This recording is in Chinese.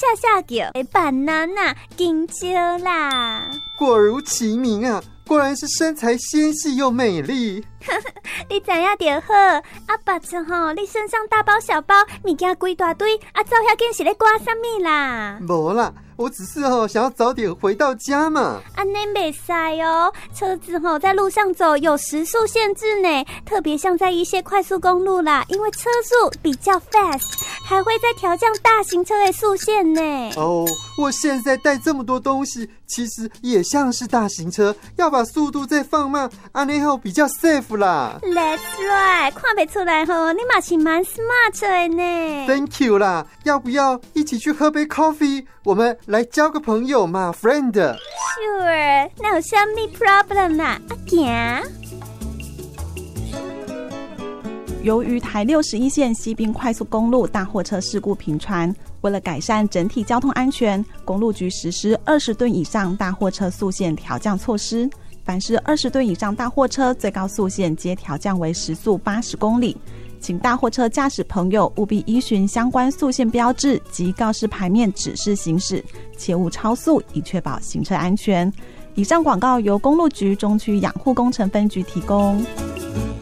下叫的banana金蕉啦。 果如其名啊，果然是身材纤细又美丽。 你知影就好，啊爸子吼，你身上大包小包，物件规大堆，啊走遐紧是咧赶什么啦？ 没啦，我只是想要早点回到家嘛。 安尼袂使哦，车子在路上走有时速限制呢，特别像在一些快速公路啦，因为车速比较 fast， 还会再调降大型车的速限呢。 哦，我现在带这么多东西，其实也像是大型车，要把速度再放慢，安尼后比较 safe 啦。 That's right， 看不出来吼，你嘛是蛮 smart 的呢。 Thank you 啦，要不要一起去喝杯 coffee？ 我们来交个朋友嘛 ，friend。Sure， 那有啥咪 problem 啦？行。 由于台61线西滨快速公路大货车事故频传，为了改善整体交通安全，公路局实施20吨以上大货车速限调降措施。凡是20吨以上大货车，最高速限皆调降为时速80公里。请大货车驾驶朋友务必依循相关速限标志及告示牌面指示行驶，切勿超速，以确保行车安全。以上广告由公路局中区养护工程分局提供。